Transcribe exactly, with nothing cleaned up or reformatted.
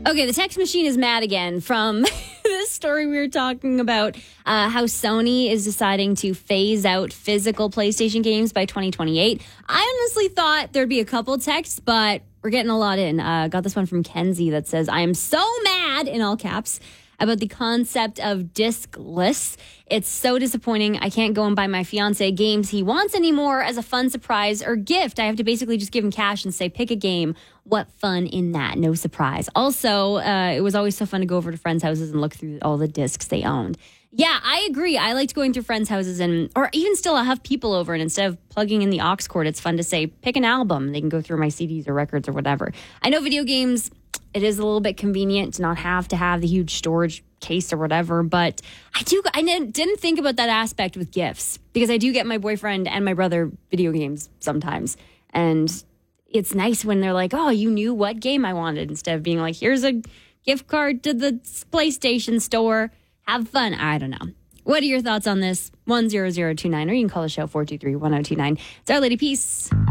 Okay, the text machine is mad again from this story we were talking about, uh, how Sony is deciding to phase out physical PlayStation games by twenty twenty-eight. I honestly thought there'd be a couple texts, but we're getting a lot in. Uh, got this one from Kenzie that says, I am so mad, in all caps, about the concept of discless. It's so disappointing. I can't go and buy my fiance games he wants anymore as a fun surprise or gift. I have to basically just give him cash and say, pick a game. What fun in that? No surprise. Also, uh, it was always so fun to go over to friends' houses and look through all the discs they owned. Yeah, I agree. I liked going through friends' houses and, or even still, I'll have people over and instead of plugging in the aux cord, it's fun to say, pick an album. They can go through my C Ds or records or whatever. I know video games, it is a little bit convenient to not have to have the huge storage case or whatever, but I do, I didn't think about that aspect with gifts because I do get my boyfriend and my brother video games sometimes. And it's nice when they're like, oh, you knew what game I wanted instead of being like, here's a gift card to the PlayStation store. Have fun. I don't know. What are your thoughts on this? one zero zero two nine, or you can call the show four two three, one zero two nine. It's Our Lady Peace.